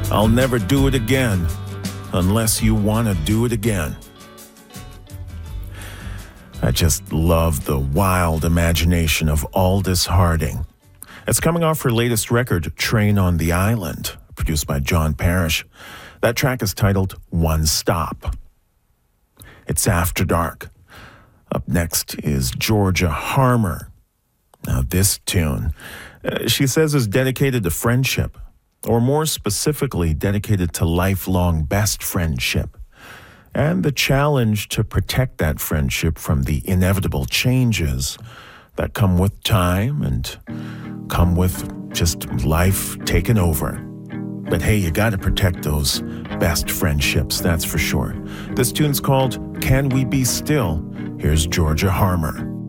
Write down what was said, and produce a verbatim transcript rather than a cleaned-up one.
I'll never do it again unless you want to do it again. I just love the wild imagination of Aldous Harding. It's coming off her latest record, Train on the Island, produced by John Parrish. That track is titled One Stop. It's After Dark. Up next is Georgia Harmer. Now this tune, uh, she says, is dedicated to friendship, or more specifically, dedicated to lifelong best friendship, and the challenge to protect that friendship from the inevitable changes that come with time and come with just life taking over. But hey, you got to protect those best friendships, that's for sure. This tune's called Can We Be Still? Here's Georgia Harmer.